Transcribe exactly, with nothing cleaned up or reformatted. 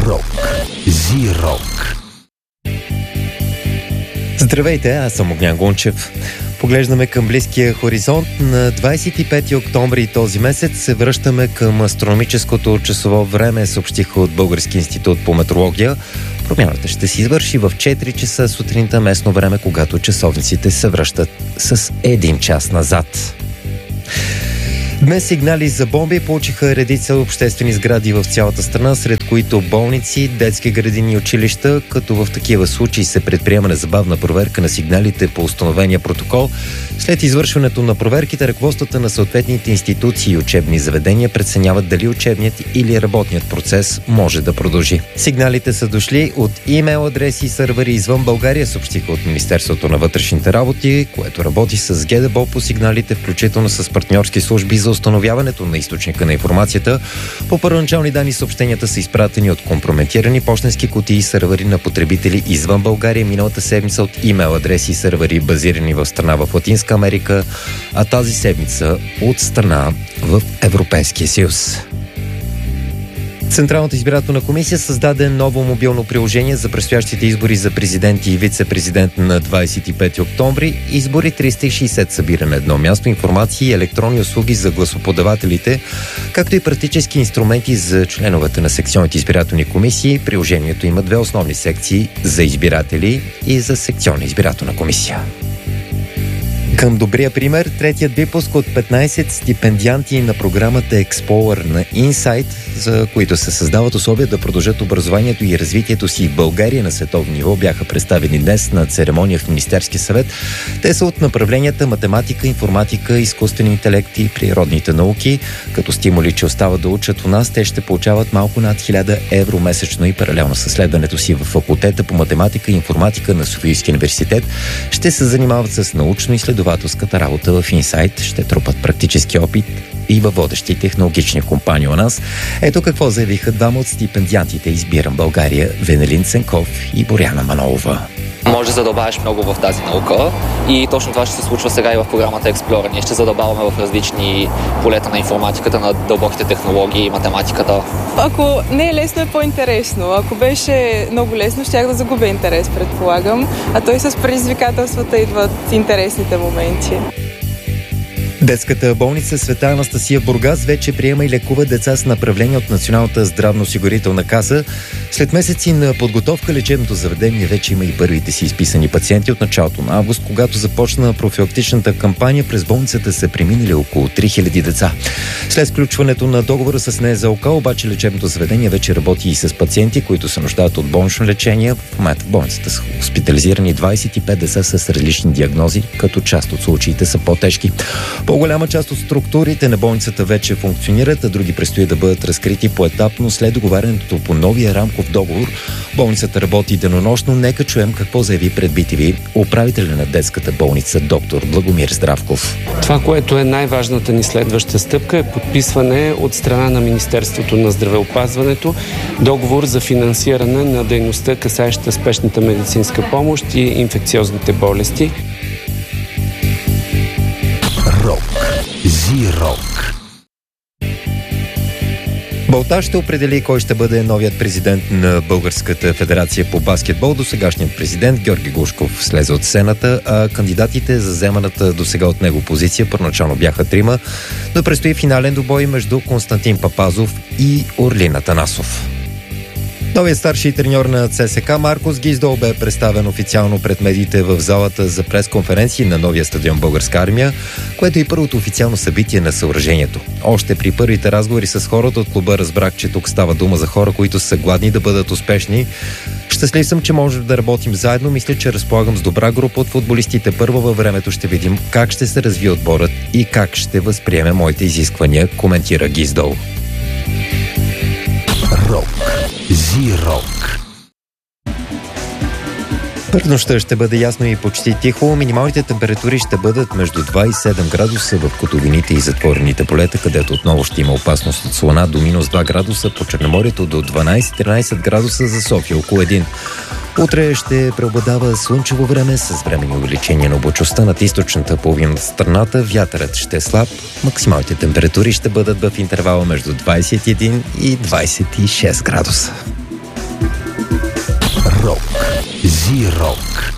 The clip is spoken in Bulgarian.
Рок. Зи-рок. Здравейте, аз съм Огнян Гунчев. Поглеждаме към близкия хоризонт. На двадесет и пети октомври този месец се връщаме към астрономическото часово време, съобщиха от Български институт по метеорология. Промяната ще се извърши в четири часа сутринта местно време, когато часовниците се връщат с един час назад. Днес сигнали за бомби получиха редица обществени сгради в цялата страна, сред които болници, детски градини и училища, като в такива случаи се предприема незабавна проверка на сигналите по установения протокол. След извършването на проверките, ръководствата на съответните институции и учебни заведения преценяват дали учебният или работният процес може да продължи. Сигналите са дошли от имейл адреси и сървъри извън България, съобщиха от Министерството на вътрешните работи, което работи с ГДБО по сигналите, включително с партньорски служби за установяването на източника на информацията. По първоначални данни съобщенията са изпратени от компрометирани пощенски кутии и сървъри на потребители извън България миналата седмица от имейл адреси и сървъри, базирани в страна в Латинска Америка, а тази седмица от страна в Европейския съюз. Централната избирателна комисия създаде ново мобилно приложение за предстоящите избори за президент и вице-президент на двадесет и пети октомври. Избори триста и шейсет събира на едно място, информации и електронни услуги за гласоподавателите, както и практически инструменти за членовете на секционните избирателни комисии. Приложението има две основни секции – за избиратели и за секционна избирателна комисия. Към добрия пример, третият випуск от петнадесет стипендианти на програмата Explorer на Insight, за които се създават условия да продължат образованието и развитието си в България на световно ниво, бяха представени днес на церемония в Министерския съвет. Те са от направленията математика, информатика, изкуствен интелект и природните науки. Като стимули, че остават да учат у нас, те ще получават малко над хиляда евро месечно и паралелно със следването си в факултета по математика и информатика на Софийския университет ще се занимават с научно-изследователската работа в Insight, ще трупат практически опит и във водещи технологични компании у нас. Ето какво заявиха двама от стипендиантите Избирам България, Венелин Ценков и Боряна Манолова. Може да задълбаваш много в тази наука и точно това ще се случва сега и в програмата Explorer. Ние ще задълбаваме в различни полета на информатиката, на дълбоките технологии и математиката. Ако не е лесно, е по-интересно. Ако беше много лесно, щях да загубя интерес, предполагам. А той с предизвикателствата идват интересните моменти. Детската болница Света Анастасия в Бургас вече приема и лекува деца с направление от Националната здравноосигурителна каса. След месеци на подготовка лечебното заведение вече има и първите си изписани пациенти от началото на август, когато започна профилактичната кампания. През болницата са преминали около три хиляди деца. След сключването на договора с НЗОК, обаче лечебното заведение вече работи и с пациенти, които се нуждаят от болнично лечение. В момента в болницата са хоспитализирани двадесет и пет деца с различни диагнози, като част от случаите са по-тежки. По-голяма част от структурите на болницата вече функционират, а други предстои да бъдат разкрити поетапно след договарянето по новия рамков договор. Болницата работи денонощно. Нека чуем какво заяви пред би ти ви управителя на детската болница доктор Благомир Здравков. Това, което е най-важната ни следваща стъпка, е подписване от страна на Министерството на здравеопазването договор за финансиране на дейността, касаеща спешната медицинска помощ и инфекциозните болести. Рок. Зи-рок. Балта ще определи кой ще бъде новият президент на Българската федерация по баскетбол. Досегашният президент Георги Глушков слезе от сцената, а кандидатите за вземаната досега от него позиция първоначално бяха трима. Но предстои финален добой между Константин Папазов и Орлин Атанасов. Новият старши треньор на ЦСКА Маркос Гиздол бе представен официално пред медиите в залата за пресконференции на новия стадион Българска армия, което е първото официално събитие на съоръжението. Още при първите разговори с хората от клуба разбрах, че тук става дума за хора, които са гладни да бъдат успешни. Щастлив съм, че можем да работим заедно. Мисля, че разполагам с добра група от футболистите. Първо във времето ще видим как ще се развие отборът и как ще възприеме моите изисквания, коментира Гиздол. Рок. Зи-рок. През нощта ще бъде ясно и почти тихо. Минималните температури ще бъдат между два и седем градуса в котловините и затворените полета, където отново ще има опасност от слана, до минус два градуса, по Черноморието до дванадесет-тринадесет градуса, за София около един. Утре ще преобладава слънчево време с временни увеличения на облачността над източната половина на страната. Вятърът ще е слаб. Максималните температури ще бъдат в интервала между двадесет и един и двадесет и шест градуса. Зирок.